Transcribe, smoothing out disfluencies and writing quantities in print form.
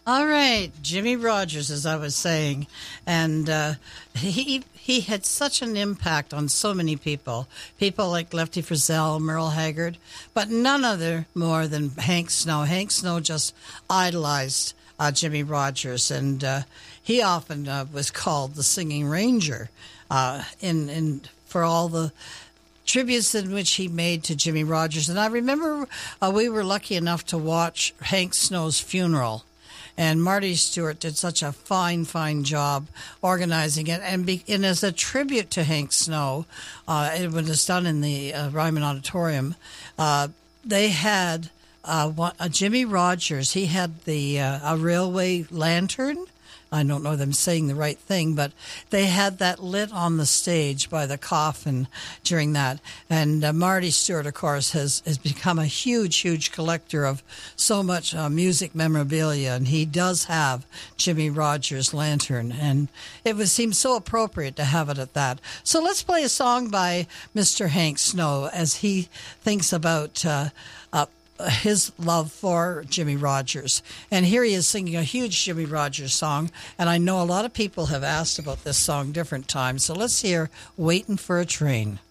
All right, Jimmy Rogers, as I was saying, and he had such an impact on so many people like Lefty Frizzell, Merle Haggard, but none other more than Hank Snow. Hank Snow just idolized Jimmy Rogers, and he often was called the Singing Ranger in for all the tributes in which he made to Jimmy Rogers. And I remember we were lucky enough to watch Hank Snow's funeral. And Marty Stewart did such a fine job organizing it. And as a tribute to Hank Snow, it was done in the Ryman Auditorium, they had Jimmy Rogers. He had a railway lantern. I don't know if I'm saying the right thing, but they had that lit on the stage by the coffin during that. And Marty Stewart, of course, has become a huge collector of so much music memorabilia, and he does have Jimmy Rogers' lantern, and it would seem so appropriate to have it at that. So let's play a song by Mr. Hank Snow as he thinks about his love for Jimmy Rogers. And here he is singing a huge Jimmy Rogers song, and I know a lot of people have asked about this song different times. So let's hear Waiting for a Train.